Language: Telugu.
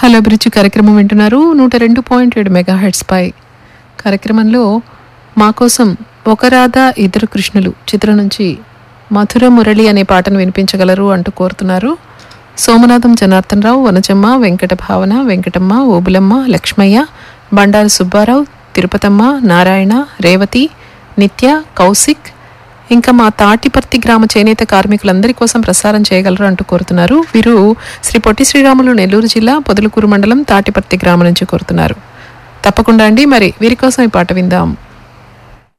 హలో అభిరుచి కార్యక్రమం వింటున్నారు 102.7 మెగాహెర్ట్జ్ పై. కార్యక్రమంలో మా కోసం ఒక రాధ ఇద్దరు కృష్ణులు చిత్రం నుంచి మధుర మురళి అనే పాటను వినిపించగలరు అంటూ కోరుతున్నారు సోమనాథం జనార్దన్ రావు, వనజమ్మ, వెంకట భావన, వెంకటమ్మ, ఓబులమ్మ, లక్ష్మయ్య, బండారు సుబ్బారావు, తిరుపతమ్మ, నారాయణ, రేవతి, నిత్య, కౌశిక్, ఇంకా మా తాటిపర్తి గ్రామ చేనేత కార్మికులందరి కోసం ప్రసారం చేయగలరు అంటూ కోరుతున్నారు. వీరు శ్రీ పొట్టి శ్రీరాములు, నెల్లూరు జిల్లా పొదలకూరు మండలం తాటిపర్తి గ్రామం నుంచి కోరుతున్నారు. తప్పకుండా అండి, మరి వీరి కోసం ఈ పాట విందాం.